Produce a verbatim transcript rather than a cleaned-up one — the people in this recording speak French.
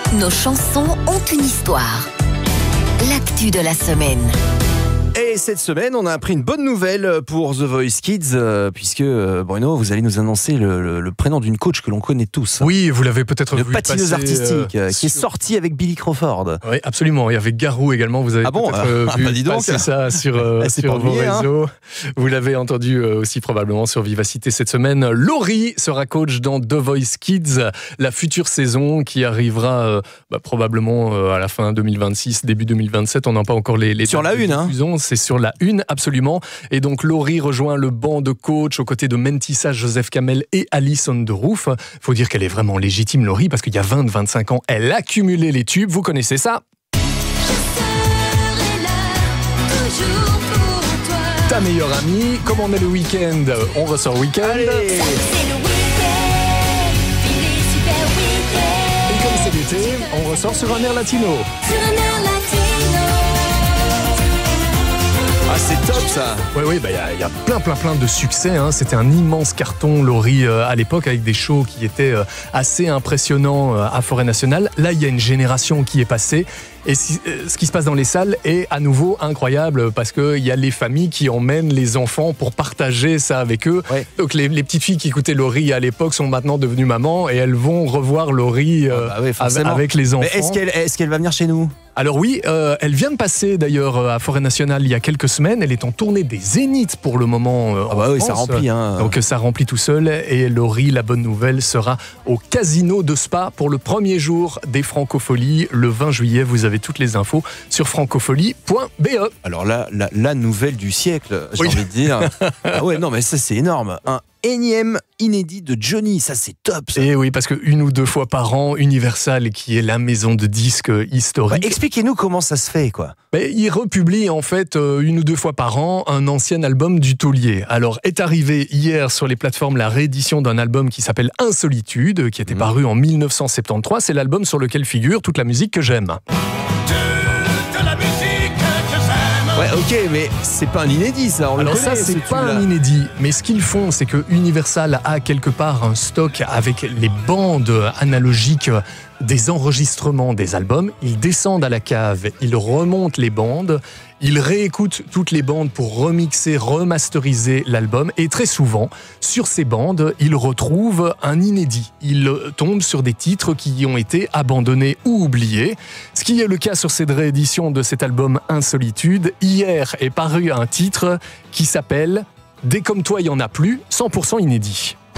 Nos chansons ont une histoire. L'actu de la semaine. Et cette semaine, on a appris une bonne nouvelle pour The Voice Kids, euh, puisque euh, Bruno, vous allez nous annoncer le, le, le prénom d'une coach que l'on connaît tous. Oui, vous l'avez peut-être vu Une patineuse passer, artistique euh, qui est sur... sortie avec Billy Crawford. Oui, absolument. Il y avait Garou également. Vous avez ah bon peut-être euh, ah vu bah dis donc. passer ça sur, euh, sur vos ennuyé, réseaux. Hein. Vous l'avez entendu euh, aussi probablement sur Vivacité cette semaine. Laurie sera coach dans The Voice Kids, la future saison qui arrivera euh, bah, probablement euh, à la fin deux mille vingt-six, début deux mille vingt-sept. On n'a pas encore les, les sur la une. Hein. C'est sur la une, absolument. Et donc Laurie rejoint le banc de coach aux côtés de Mentissa, Joseph Kamel et Alice on the Roof. Il faut dire qu'elle est vraiment légitime, Laurie, parce qu'il y a vingt à vingt-cinq ans, elle a cumulé les tubes. Vous connaissez ça ? Ta meilleure amie, comme on est le week-end, on ressort week-end. Allez. C'est le week-end, il est super week-end. Et comme c'est l'été, on ressort sur un air latino. Sur un air latino. Ah, c'est top ça. Oui, oui, bah, y, y a plein, plein, plein de succès. Hein. C'était un immense carton, Laurie, euh, à l'époque, avec des shows qui étaient euh, assez impressionnants euh, à Forêt Nationale. Là, il y a une génération qui est passée. Et si, euh, ce qui se passe dans les salles est à nouveau incroyable parce qu'il y a les familles qui emmènent les enfants pour partager ça avec eux. Ouais. Donc les, les petites filles qui écoutaient Laurie à l'époque sont maintenant devenues mamans et elles vont revoir Laurie euh, ah bah oui, avec, avec les enfants. Mais est-ce qu'elle, est-ce qu'elle va venir chez nous ? Alors oui, euh, elle vient de passer d'ailleurs à Forêt Nationale il y a quelques semaines. Elle est en tournée des Zéniths pour le moment. Euh, ah bah en oui, France. ça remplit. Hein. Donc ça remplit tout seul. Et Laurie, la bonne nouvelle, sera au Casino de Spa pour le premier jour des Francopholies. Le vingt juillet, vous avez toutes les infos sur francofolie point b e. Alors là, la, la nouvelle du siècle, j'ai oui. envie de dire. Ah ouais, non mais ça c'est énorme. Un énième inédit de Johnny, ça c'est top ça. Et oui, parce que une ou deux fois par an, Universal, qui est la maison de disques historique. Bah, expliquez-nous comment ça se fait quoi. Bah, il republie en fait une ou deux fois par an un ancien album du taulier. Alors est arrivé hier sur les plateformes la réédition d'un album qui s'appelle Insolitude, qui était mmh. paru en mille neuf cent soixante-treize. C'est l'album sur lequel figure toute la musique que j'aime. Ouais, ok, mais c'est pas un inédit, ça. On Alors le ça, connaît, c'est ce pas un inédit. Mais ce qu'ils font, c'est que Universal a quelque part un stock avec les bandes analogiques des enregistrements des albums. Ils descendent à la cave, ils remontent les bandes, ils réécoutent toutes les bandes pour remixer, remasteriser l'album. Et très souvent, sur ces bandes, ils retrouvent un inédit. Ils tombent sur des titres qui ont été abandonnés ou oubliés. Ce qui est le cas sur cette réédition de cet album Insolitude. Hier est paru un titre qui s'appelle « Dès comme toi, il n'y en a plus », cent pour cent inédit.